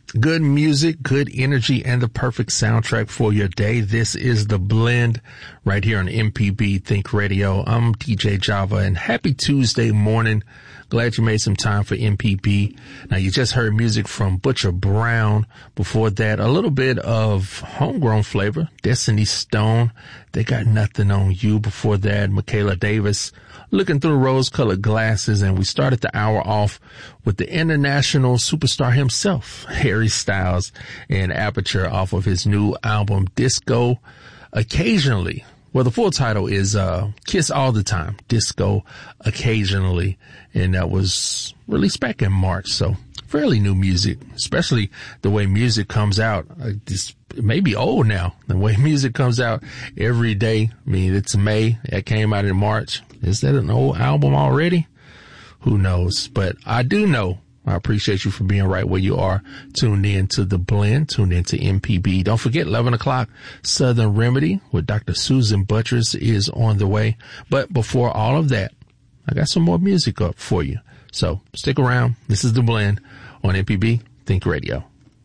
Good music, good energy, and the perfect soundtrack for your day. This is The Blend right here on MPB Think Radio. I'm DJ Java, and happy Tuesday morning. Glad you made some time for MPB. Now, you just heard music from Butcher Brown. Before that, a little bit of homegrown flavor, Destiny Stone. They Got Nothing on You. Before that, Michaela Davis, Looking Through Rose-Colored Glasses. And we started the hour off with the international superstar himself, Harry Styles, and Aperture off of his new album, Disco Occasionally. Well, the full title is Kiss All the Time, Disco Occasionally, and that was released back in March, so fairly new music, especially the way music comes out. It may be old now, the way music comes out every day. I mean, it's May, it came out in March. Is that an old album already? Who knows? But I do know. I appreciate you for being right where you are. Tuned in to The Blend, tuned in to MPB. Don't forget, 11 o'clock, Southern Remedy with Dr. Susan Buttress is on the way. But before all of that, I got some more music up for you. So stick around. This is The Blend on MPB Think Radio.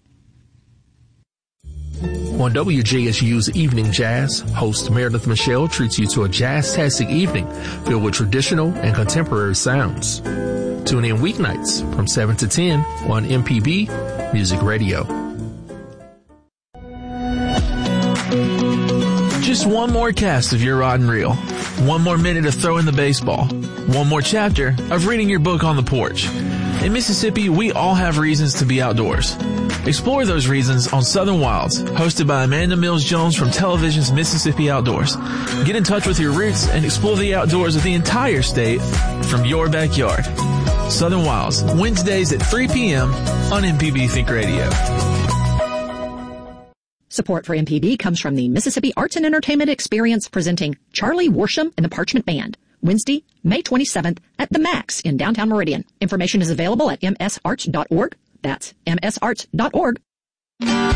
On WJSU's Evening Jazz, host Meredith Michelle treats you to a jazz-tastic evening filled with traditional and contemporary sounds. Tune in weeknights from 7 to 10 on MPB Music Radio. Just one more cast of your rod and reel. One more minute of throwing the baseball. One more chapter of reading your book on the porch. In Mississippi, we all have reasons to be outdoors. Explore those reasons on Southern Wilds, hosted by Amanda Mills-Jones from television's Mississippi Outdoors. Get in touch with your roots and explore the outdoors of the entire state from your backyard. Southern Wilds, Wednesdays at 3 p.m. on MPB Think Radio. Support for MPB comes from the Mississippi Arts and Entertainment Experience presenting Charlie Worsham and the Parchment Band, Wednesday, May 27th at the Max in downtown Meridian. Information is available at msarts.org. That's msarts.org.